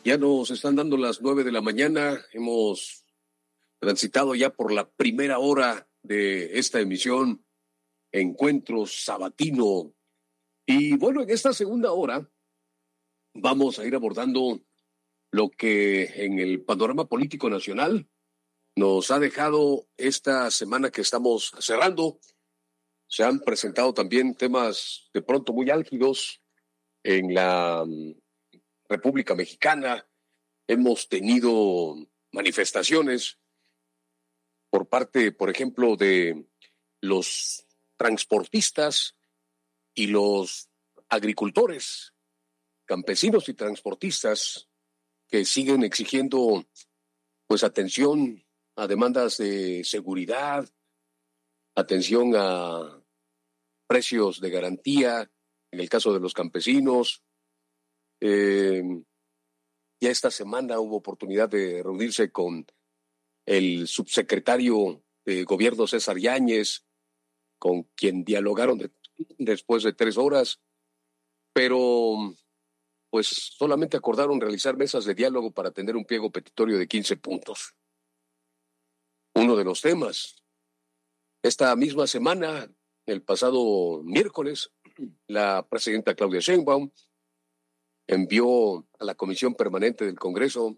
Ya nos están dando las 9 de la mañana. Hemos transitado ya por la primera hora de esta emisión, Encuentro Sabatino. Y bueno, en esta segunda hora vamos a ir abordando lo que en el panorama político nacional nos ha dejado esta semana que estamos cerrando. Se han presentado también temas de pronto muy álgidos en la República Mexicana. Hemos tenido manifestaciones por parte, por ejemplo, de los transportistas y los agricultores, campesinos y transportistas que siguen exigiendo pues atención a demandas de seguridad, atención a precios de garantía, en el caso de los campesinos. Ya esta semana hubo oportunidad de reunirse con el subsecretario de Gobierno, César Yáñez, con quien dialogaron después de 3 horas, pero pues solamente acordaron realizar mesas de diálogo para tener un pliego petitorio de 15 puntos. Uno de los temas. Esta misma semana, el pasado miércoles, la presidenta Claudia Sheinbaum envió a la Comisión Permanente del Congreso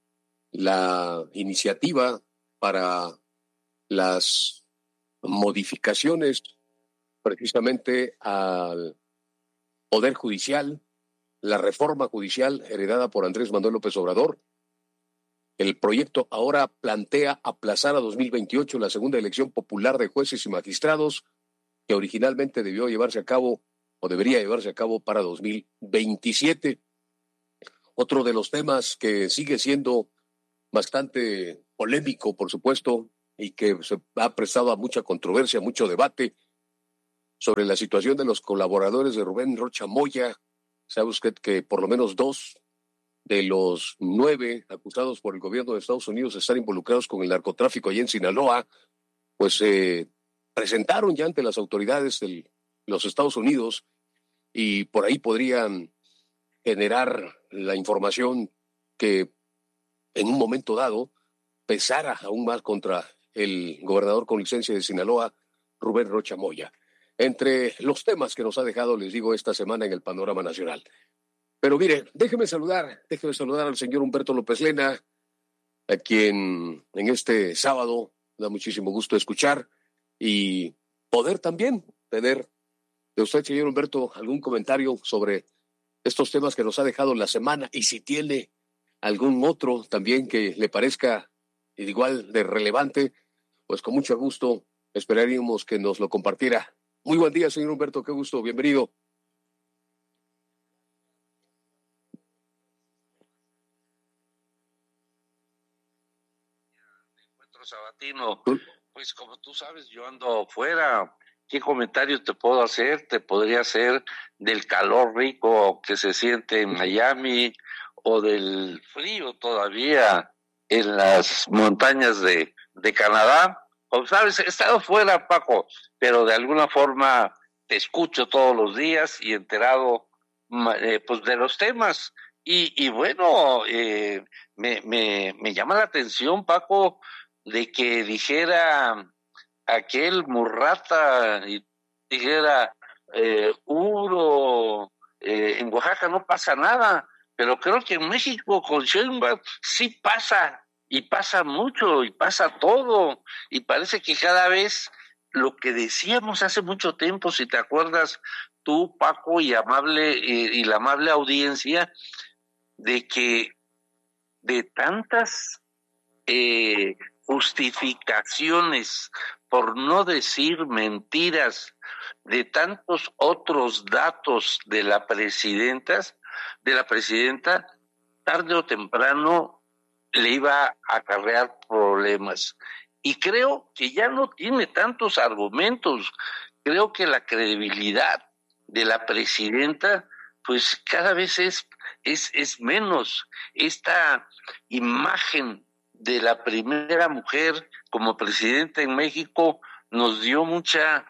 la iniciativa para las modificaciones precisamente al Poder Judicial, la reforma judicial heredada por Andrés Manuel López Obrador. El proyecto ahora plantea aplazar a 2028 la segunda elección popular de jueces y magistrados, que originalmente debió llevarse a cabo o debería llevarse a cabo para 2027. Otro de los temas que sigue siendo bastante polémico, por supuesto, y que se ha prestado a mucha controversia, mucho debate, sobre la situación de los colaboradores de Rubén Rocha Moya. Sabe usted que por lo menos 2 de los 9 acusados por el gobierno de Estados Unidos están involucrados con el narcotráfico allá en Sinaloa, pues se presentaron ya ante las autoridades de los Estados Unidos y por ahí podrían generar la información que en un momento dado pesara aún más contra el gobernador con licencia de Sinaloa, Rubén Rocha Moya. Entre los temas que nos ha dejado, les digo, esta semana en el panorama nacional. Pero mire, déjeme saludar al señor Humberto López Lena, a quien en este sábado da muchísimo gusto escuchar y poder también tener de usted, señor Humberto, algún comentario sobre estos temas que nos ha dejado la semana, y si tiene algún otro también que le parezca igual de relevante, pues con mucho gusto esperaríamos que nos lo compartiera. Muy buen día, señor Humberto, qué gusto, bienvenido. Encuentro Sabatino, pues como tú sabes, yo ando fuera. ¿Qué comentario te puedo hacer? Te podría hacer del calor rico que se siente en Miami o del frío todavía en las montañas de Canadá. Como sabes, he estado fuera, Paco, pero de alguna forma te escucho todos los días y enterado pues de los temas. Y bueno, me llama la atención, Paco, de que dijera aquel Murrata y dijera en Oaxaca no pasa nada, pero creo que en México con Sheinbaum sí pasa, y pasa mucho, y pasa todo, y parece que cada vez lo que decíamos hace mucho tiempo, si te acuerdas tú, Paco, y la amable audiencia, de que de tantas justificaciones, por no decir mentiras, de tantos otros datos de la presidenta, tarde o temprano le iba a acarrear problemas. Y creo que ya no tiene tantos argumentos. Creo que la credibilidad de la presidenta, pues cada vez es menos. Esta imagen de la primera mujer como presidenta en México nos dio mucha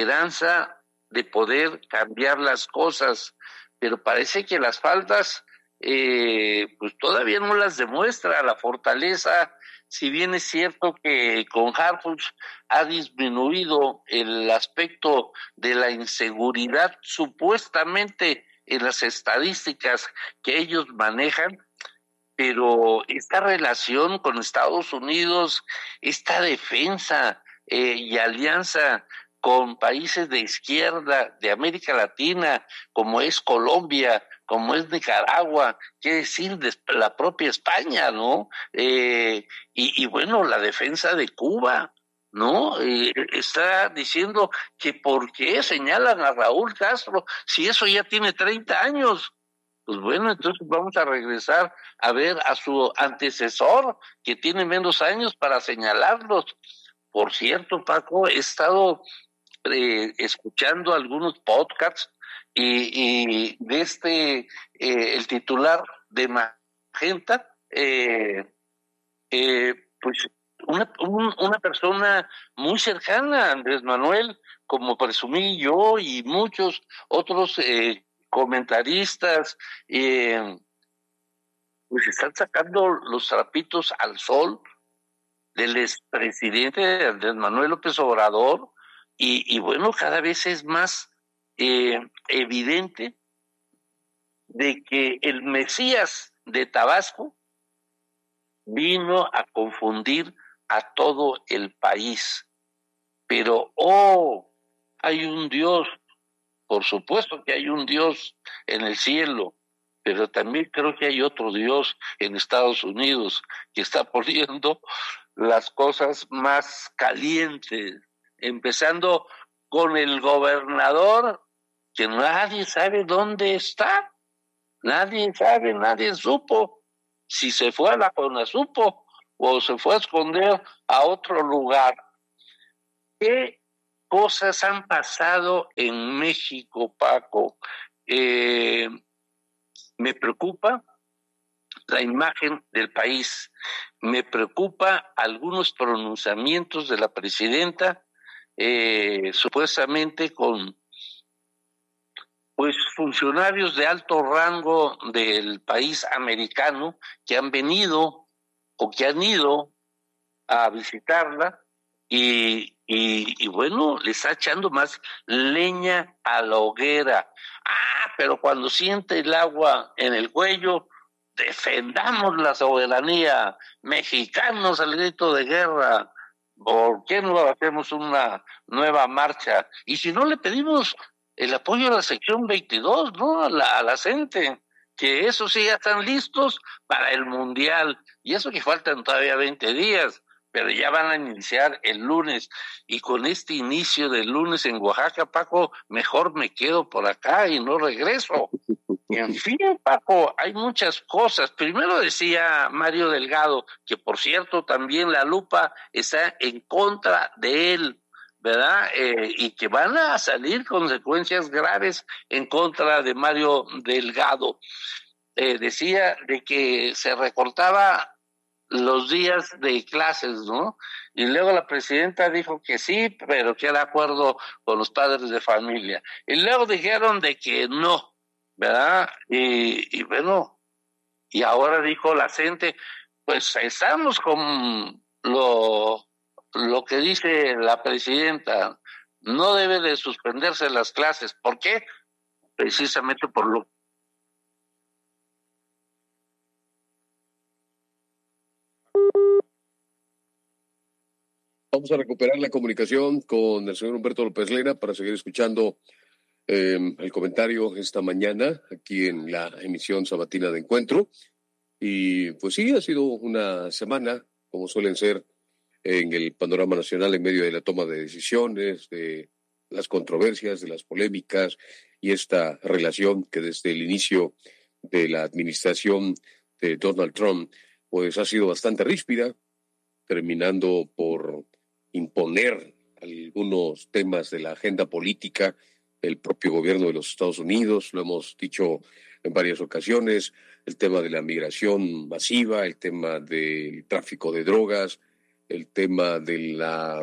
esperanza de poder cambiar las cosas, pero parece que las faltas pues todavía no las demuestra. La fortaleza, si bien es cierto que con Harfuch ha disminuido el aspecto de la inseguridad supuestamente en las estadísticas que ellos manejan, pero esta relación con Estados Unidos, esta defensa y alianza con países de izquierda de América Latina, como es Colombia, como es Nicaragua, qué decir de la propia España, ¿no? Y bueno, la defensa de Cuba, ¿no? Está diciendo que por qué señalan a Raúl Castro si eso ya tiene 30 años. Pues bueno, entonces vamos a regresar a ver a su antecesor, que tiene menos años, para señalarlos. Por cierto, Paco, he estado escuchando algunos podcasts y de el titular de Magenta, pues una persona muy cercana a Andrés Manuel, como presumí yo y muchos otros comentaristas, pues están sacando los trapitos al sol del expresidente Andrés Manuel López Obrador, y bueno, cada vez es más evidente de que el Mesías de Tabasco vino a confundir a todo el país. Pero, hay un Dios, por supuesto que hay un Dios en el cielo, pero también creo que hay otro Dios en Estados Unidos que está poniendo las cosas más calientes, empezando con el gobernador, que nadie sabe dónde está, nadie sabe, nadie supo si se fue a la CONASUPO o se fue a esconder a otro lugar. ¿Qué cosas han pasado en México, Paco? Me preocupa la imagen del país, me preocupa algunos pronunciamientos de la presidenta, supuestamente con pues funcionarios de alto rango del país americano que han venido o que han ido a visitarla, y bueno, le está echando más leña a la hoguera. Pero cuando siente el agua en el cuello, defendamos la soberanía, mexicanos al grito de guerra. ¿Por qué no hacemos una nueva marcha? Y si no, le pedimos el apoyo a la sección 22, ¿no? A la gente, que eso sí ya están listos para el Mundial. Y eso que faltan todavía 20 días, pero ya van a iniciar el lunes. Y con este inicio del lunes en Oaxaca, Paco, mejor me quedo por acá y no regreso. En fin, Paco, hay muchas cosas. Primero decía Mario Delgado, que por cierto también la lupa está en contra de él, ¿verdad? Y que van a salir consecuencias graves en contra de Mario Delgado. Decía de que se recortaba los días de clases, ¿no? Y luego la presidenta dijo que sí, pero que era acuerdo con los padres de familia. Y luego dijeron de que no, ¿verdad? Y bueno, y ahora dijo la gente, pues estamos con lo que dice la presidenta, no debe de suspenderse las clases. ¿Por qué? Precisamente por lo. Vamos a recuperar la comunicación con el señor Humberto López Lena para seguir escuchando el comentario esta mañana aquí en la emisión sabatina de Encuentro. Y pues sí, ha sido una semana, como suelen ser en el panorama nacional, en medio de la toma de decisiones, de las controversias, de las polémicas y esta relación que desde el inicio de la administración de Donald Trump pues ha sido bastante ríspida, terminando por imponer algunos temas de la agenda política del propio gobierno de los Estados Unidos. Lo hemos dicho en varias ocasiones, el tema de la migración masiva, el tema del tráfico de drogas, el tema de la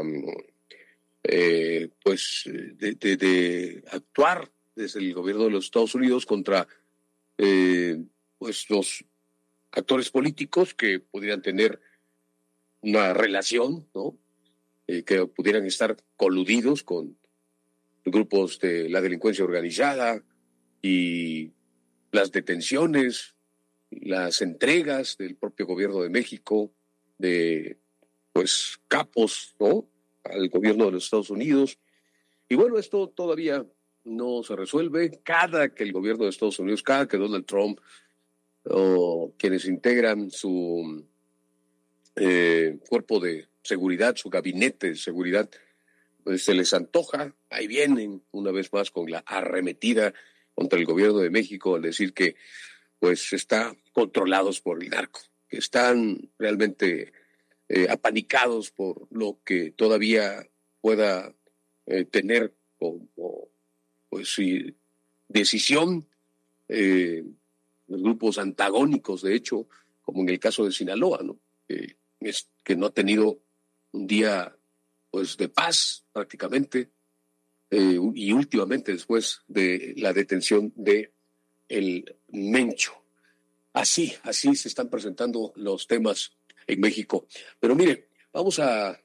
de actuar desde el gobierno de los Estados Unidos contra pues los actores políticos que pudieran tener una relación, ¿no? Que pudieran estar coludidos con grupos de la delincuencia organizada y las detenciones, las entregas del propio gobierno de México, de pues capos, ¿no?, al gobierno de los Estados Unidos. Y bueno, esto todavía no se resuelve. Cada que el gobierno de Estados Unidos, cada que Donald Trump o quienes integran su cuerpo de seguridad, su gabinete de seguridad, pues se les antoja, ahí vienen una vez más con la arremetida contra el gobierno de México al decir que pues están controlados por el narco, que están realmente apanicados por lo que todavía pueda tener como pues sí, decisión los grupos antagónicos, de hecho, como en el caso de Sinaloa, ¿no? Que no ha tenido un día pues de paz prácticamente, y últimamente después de la detención de el Mencho. Así se están presentando los temas en México. Pero mire, vamos a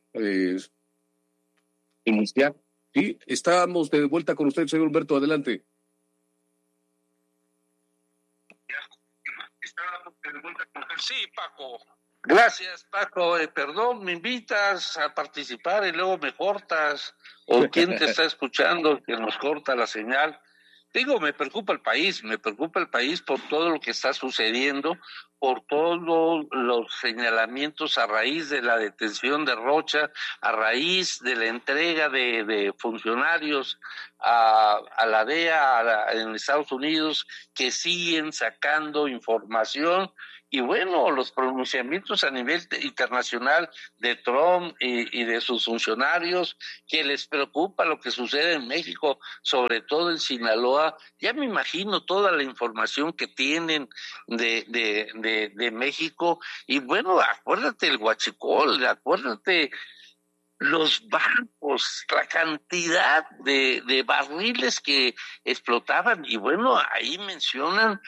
iniciar. Sí, estamos de vuelta con usted, señor Humberto, adelante. Sí, Paco. Gracias, Paco. Perdón, me invitas a participar y luego me cortas. ¿O quién te está escuchando que nos corta la señal? Digo, me preocupa el país por todo lo que está sucediendo, por todos los señalamientos a raíz de la detención de Rocha, a raíz de la entrega de funcionarios a la DEA en Estados Unidos, que siguen sacando información. Y bueno, los pronunciamientos a nivel internacional de Trump y de sus funcionarios, que les preocupa lo que sucede en México, sobre todo en Sinaloa. Ya me imagino toda la información que tienen de México. Y bueno, acuérdate el huachicol, acuérdate los barcos, la cantidad de barriles que explotaban. Y bueno, ahí mencionan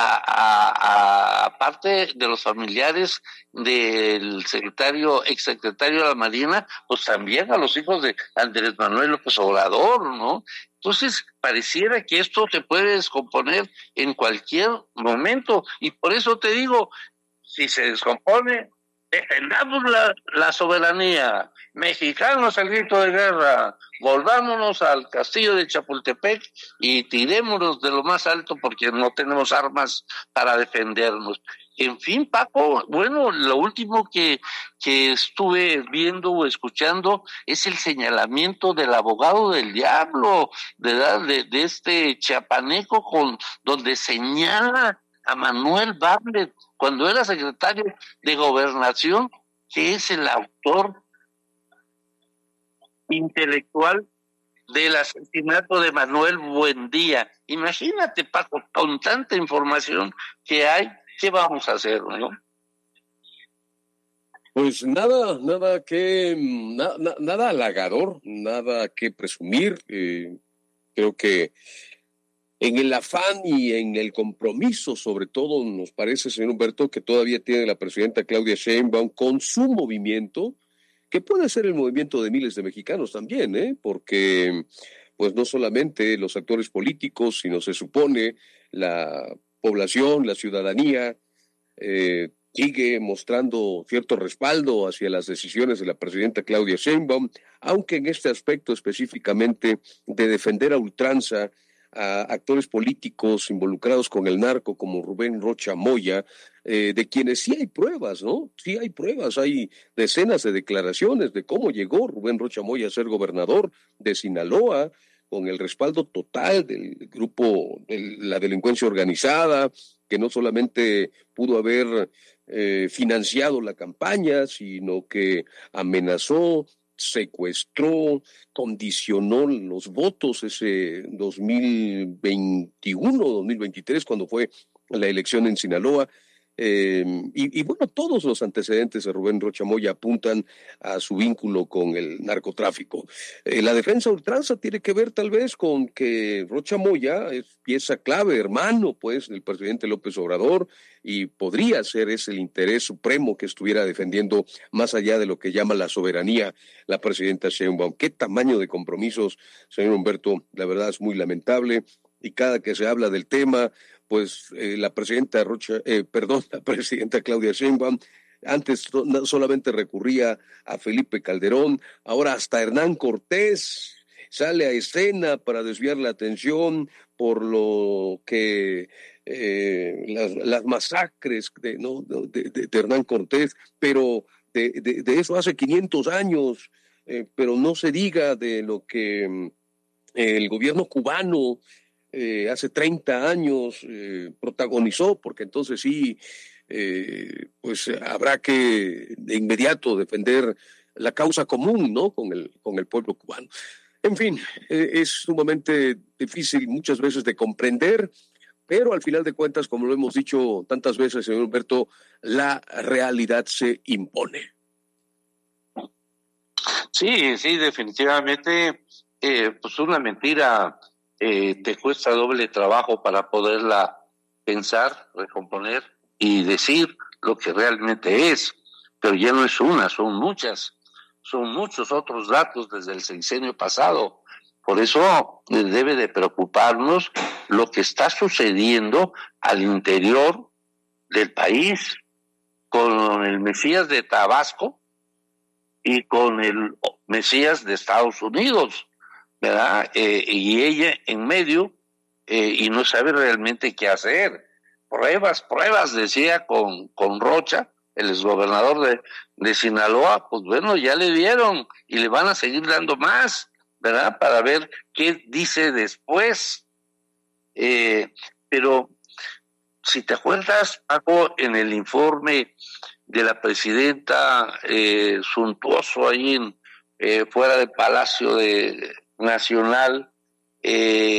a parte de los familiares del exsecretario de la Marina, pues también a los hijos de Andrés Manuel López Obrador, ¿no? Entonces, pareciera que esto se puede descomponer en cualquier momento. Y por eso te digo, si se descompone, defendamos la soberanía. Mexicanos al grito de guerra, volvámonos al castillo de Chapultepec y tirémonos de lo más alto porque no tenemos armas para defendernos. En fin, Paco, bueno, lo último que estuve viendo o escuchando es el señalamiento del abogado del diablo, de este chiapaneco, donde señala a Manuel Bartlett cuando era secretario de Gobernación, que es el autor intelectual del asesinato de Manuel Buendía. Imagínate, Paco, con tanta información que hay, ¿qué vamos a hacer, no? Pues nada halagador, nada que presumir. Creo que en el afán y en el compromiso, sobre todo, nos parece, señor Humberto, que todavía tiene la presidenta Claudia Sheinbaum con su movimiento, que puede ser el movimiento de miles de mexicanos también, porque pues no solamente los actores políticos, sino se supone la población, la ciudadanía, sigue mostrando cierto respaldo hacia las decisiones de la presidenta Claudia Sheinbaum, aunque en este aspecto específicamente de defender a ultranza a actores políticos involucrados con el narco como Rubén Rocha Moya, de quienes sí hay pruebas, ¿no? Sí hay pruebas, hay decenas de declaraciones de cómo llegó Rubén Rocha Moya a ser gobernador de Sinaloa, con el respaldo total del grupo de la delincuencia organizada, que no solamente pudo haber financiado la campaña, sino que amenazó, secuestró, condicionó los votos ese 2021, 2023, cuando fue la elección en Sinaloa. Y bueno, todos los antecedentes de Rubén Rocha Moya apuntan a su vínculo con el narcotráfico. La defensa a ultranza tiene que ver tal vez con que Rocha Moya es pieza clave, hermano, pues, del presidente López Obrador, y podría ser ese el interés supremo que estuviera defendiendo más allá de lo que llama la soberanía la presidenta Sheinbaum. ¿Qué tamaño de compromisos, señor Humberto? La verdad es muy lamentable, y cada que se habla del tema, pues la presidenta la presidenta Claudia Sheinbaum antes solamente recurría a Felipe Calderón, ahora hasta Hernán Cortés sale a escena para desviar la atención por lo que las masacres de Hernán Cortés, pero de eso hace 500 años, pero no se diga de lo que el gobierno cubano hace 30 años protagonizó, porque entonces sí, pues habrá que de inmediato defender la causa común, ¿no? Con el pueblo cubano. En fin, es sumamente difícil muchas veces de comprender, pero al final de cuentas, como lo hemos dicho tantas veces, señor Humberto, la realidad se impone. Sí, sí, definitivamente, pues una mentira te cuesta doble trabajo para poderla pensar, recomponer y decir lo que realmente es, pero ya no es una, son muchas, son muchos otros datos desde el sexenio pasado. Por eso debe de preocuparnos lo que está sucediendo al interior del país con el Mesías de Tabasco y con el Mesías de Estados Unidos, ¿verdad? Y ella en medio y no sabe realmente qué hacer. Pruebas, decía con Rocha, el exgobernador de Sinaloa, pues bueno, ya le dieron y le van a seguir dando más, ¿verdad? Para ver qué dice después. Pero si te acuerdas, Paco, en el informe de la presidenta suntuoso ahí fuera del Palacio Nacional,